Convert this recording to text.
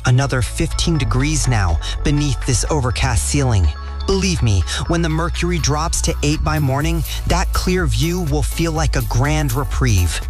Another 15 degrees now beneath this overcast ceiling. Believe me, when the mercury drops to 8 by morning, that clear view will feel like a grand reprieve.